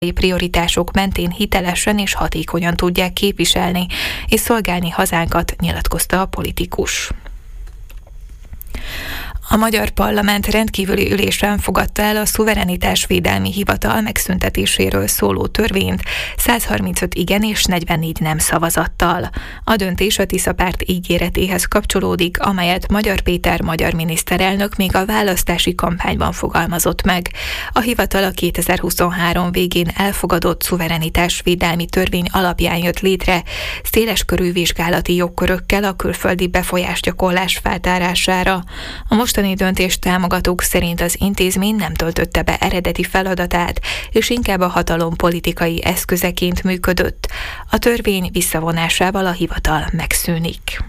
prioritások mentén hitelesen és hatékonyan tudják képviselni és szolgálni hazánkat, nyilatkozta a politikus. A magyar parlament rendkívüli ülésen fogadta el a Szuverenitásvédelmi Hivatal megszüntetéséről szóló törvényt 135 igen és 44 nem szavazattal. A döntés a Tisza párt ígéretéhez kapcsolódik, amelyet Magyar Péter magyar miniszterelnök még a választási kampányban fogalmazott meg. A hivatal a 2023 végén elfogadott szuverenitásvédelmi törvény alapján jött létre, széleskörű vizsgálati jogkörökkel a külföldi befolyásgyakorlás feltárására. A mostani döntést támogatók szerint az intézmény nem töltötte be eredeti feladatát, és inkább a hatalom politikai eszközeként működött. A törvény visszavonásával a hivatal megszűnik.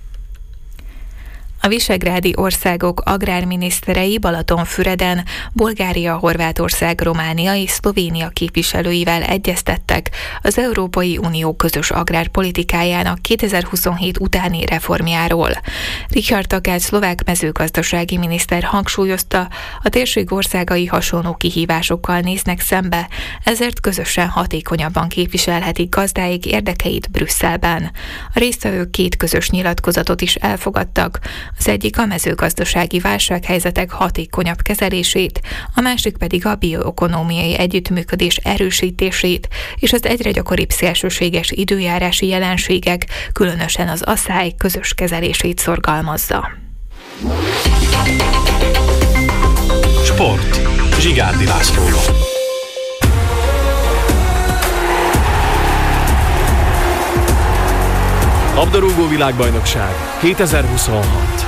A visegrádi országok agrárminiszterei Balatonfüreden Bulgária, Horvátország, Románia és Szlovénia képviselőivel egyeztettek az Európai Unió közös agrárpolitikájának 2027 utáni reformjáról. Richard Takács szlovák mezőgazdasági miniszter hangsúlyozta, a térség országai hasonló kihívásokkal néznek szembe, ezért közösen hatékonyabban képviselhetik gazdáik érdekeit Brüsszelben. A résztvevők két közös nyilatkozatot is elfogadtak. Az egyik a mezőgazdasági válsághelyzetek hatékonyabb kezelését, a másik pedig a bioökonómiai együttműködés erősítését és az egyre gyakoribb szélsőséges időjárási jelenségek, különösen az aszály közös kezelését szorgalmazza. Sport. Zsigárdi Lászlóval. Labdarúgó világbajnokság 2026.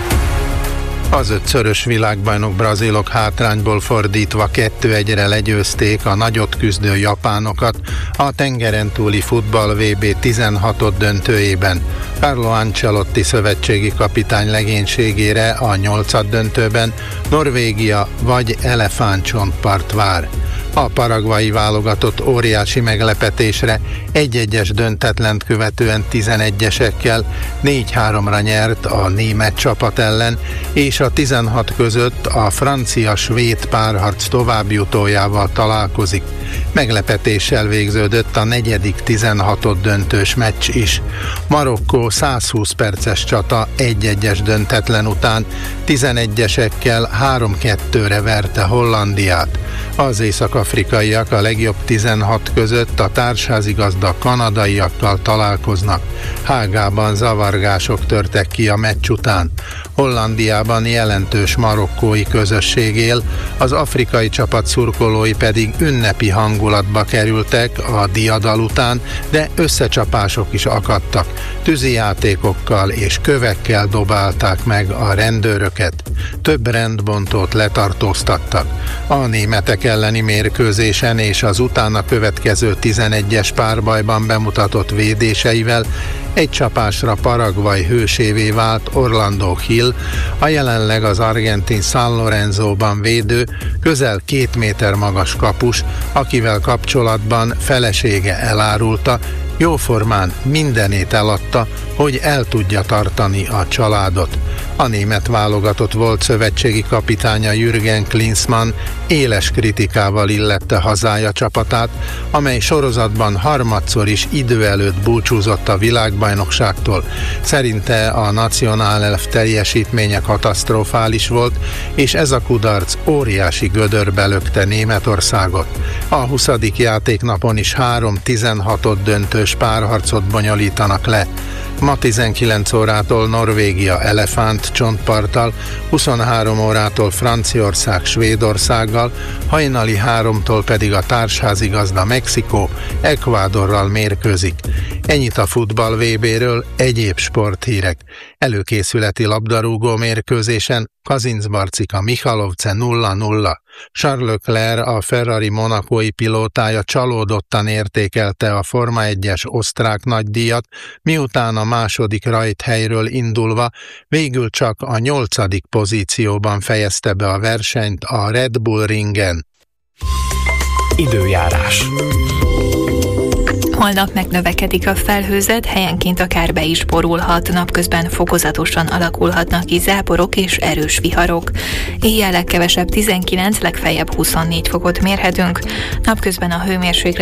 Az 5-szörös világbajnok brazilok hátrányból fordítva 2-1-re legyőzték a nagyot küzdő japánokat a tengeren túli futball VB 16. döntőjében. Carlo Ancelotti szövetségi kapitány legénységére a 8. döntőben Norvégia vagy elefántcsontpart vár. A paragvai válogatott óriási meglepetésre 1-1-es döntetlent követően 11-esekkel 4-3-ra nyert a német csapat ellen, és a 16 között a francia-svéd párharc továbbjutójával találkozik. Meglepetéssel végződött a 4. 16. döntős meccs is. Marokkó 120 perces csata 1-1-es döntetlen után 11-esekkel 3-2-re verte Hollandiát. Az észak-afrikaiak a legjobb 16 között a társházigazda kanadaiakkal találkoznak. Hágában zavargások törtek ki a meccs után. Hollandiában jelentős marokkói közösség él, az afrikai csapat szurkolói pedig ünnepi hangulatba kerültek a diadal után, de összecsapások is akadtak. Tűzijátékokkal és kövekkel dobálták meg a rendőröket. Több rendbontót letartóztattak. A németek elleni mérkőzésen és az utána következő 11-es párbajban bemutatott védéseivel egy csapásra Paraguay hősévé vált Orlando Hill, a jelenleg az argentin San Lorenzóban védő, közel 2 méter magas kapus, akivel kapcsolatban felesége elárulta, jóformán mindenét eladta, hogy el tudja tartani a családot. A német válogatott volt szövetségi kapitánya Jürgen Klinsmann éles kritikával illette hazája csapatát, amely sorozatban harmadszor is idő előtt búcsúzott a világbajnokságtól. Szerinte a nacionálelf teljesítménye katasztrofális volt, és ez a kudarc óriási gödörbe lökte Németországot. A 20. játéknapon is 3 16. döntős párharcot bonyolítanak le. Ma 19 órától Norvégia elefántcsontparttal, 23 órától Franciaország Svédországgal, hajnali 3-tól pedig a társházigazda Mexikó Ecuadorral mérkőzik. Ennyit a futball VB-ről, egyéb sporthírek. Előkészületi labdarúgó mérkőzésen Kazincbarcika Michalovce 0-0. Charles Leclerc, a Ferrari monakói pilótája csalódottan értékelte a Forma 1-es osztrák nagydíjat, miután a második rajthelyről indulva végül csak a 8. pozícióban fejezte be a versenyt a Red Bull ringen. Időjárás. Holnap megnövekedik a felhőzet, helyenként akár be is borulhat, napközben fokozatosan alakulhatnak ki záporok és erős viharok. Éjjel legkevesebb 19, legfeljebb 24 fokot mérhetünk, napközben a hőmérséklet